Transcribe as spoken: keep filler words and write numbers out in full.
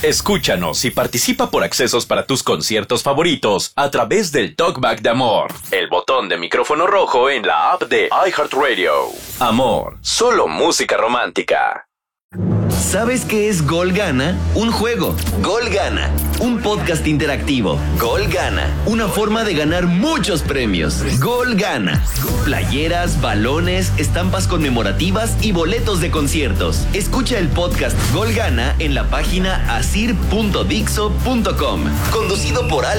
Escúchanos y participa por accesos para tus conciertos favoritos a través del Talkback de Amor, el botón de micrófono rojo en la app de iHeartRadio. Amor, solo música romántica. ¿Sabes qué es Gol Gana? Un juego. Gol Gana. Un podcast interactivo. Gol Gana. Una forma de ganar muchos premios. Gol Gana. Playeras, balones, estampas conmemorativas y boletos de conciertos. Escucha el podcast Gol Gana en la página asir punto dixo punto com. Conducido por Al